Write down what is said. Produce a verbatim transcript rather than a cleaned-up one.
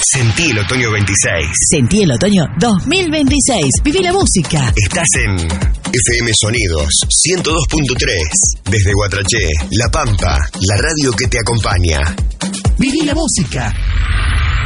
Sentí el otoño veintiséis. Sentí el otoño dos mil veintiséis. Viví la música. Estás en F M Sonidos ciento dos punto tres. Desde Guatraché, La Pampa, la radio que te acompaña. Viví la música.